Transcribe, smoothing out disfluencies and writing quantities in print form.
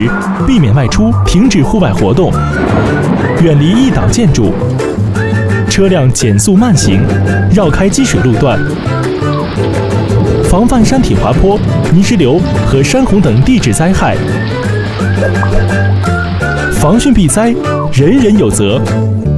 避免外出，停止户外活动，远离易倒建筑，车辆减速慢行，绕开积水路段，防范山体滑坡、泥石流和山洪等地质灾害。防汛避灾，人人有责。